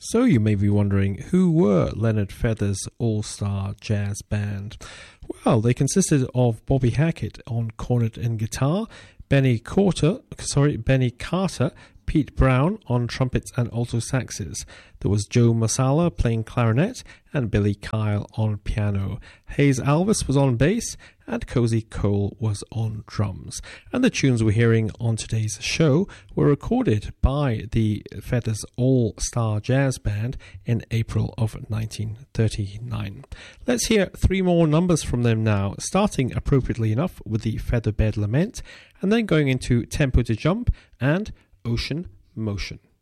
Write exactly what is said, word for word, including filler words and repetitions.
So you may be wondering, who were Leonard Feather's all-star jazz band? Well, they consisted of Bobby Hackett on cornet and guitar, Benny Carter, sorry, Benny Carter, Pete Brown on trumpets and alto saxes. There was Joe Masala playing clarinet and Billy Kyle on piano. Hayes Alvis was on bass and Cozy Cole was on drums. And the tunes we're hearing on today's show were recorded by the Feathers All-Star Jazz Band in April of nineteen thirty-nine. Let's hear three more numbers from them now, starting appropriately enough with the Featherbed Lament and then going into Tempo to Jump and Ocean Motion.